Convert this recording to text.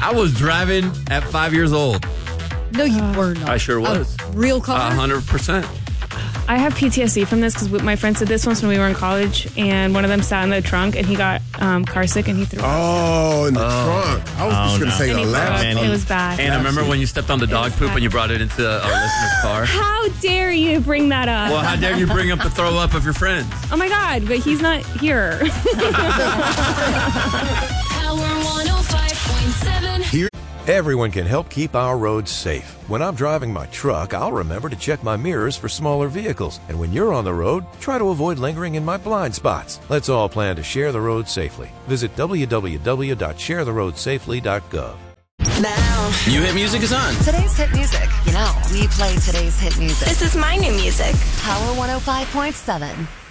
I was driving at 5 years old. No, you were not. I sure was. Real car? 100%. I have PTSD from this because my friends did this once when we were in college, and one of them sat in the trunk, and he got car sick, and he threw up. Oh, in the trunk. I was just going to say And a he threw lap. up. It was bad. And I remember when you stepped on the dog poop and you brought it into our listener's car. How dare you bring that up? Well, how dare you bring up the throw up of your friends? Oh my God, but he's not here. Power 105.7. Everyone can help keep our roads safe. When I'm driving my truck, I'll remember to check my mirrors for smaller vehicles. And when you're on the road, try to avoid lingering in my blind spots. Let's all plan to share the road safely. Visit www.sharetheroadsafely.gov. Now, New hit music is on. today's hit music. You know, we play today's hit music. This is my new music. Power 105.7.